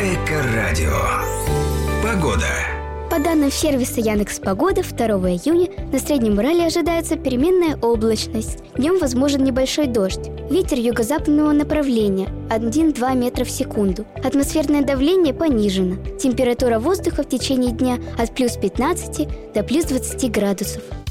Эко-радио. Погода. По данным сервиса Яндекс.Погода, 2 июня на Среднем Урале ожидается переменная облачность. Днем возможен небольшой дождь. Ветер юго-западного направления 1-2 метра в секунду. Атмосферное давление понижено. Температура воздуха в течение дня от плюс 15 до плюс 20 градусов.